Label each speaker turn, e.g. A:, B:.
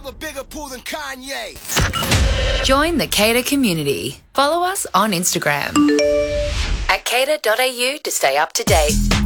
A: have a bigger pool than Kanye.
B: Join the Cater community. Follow us on Instagram @cater.au to stay up to date.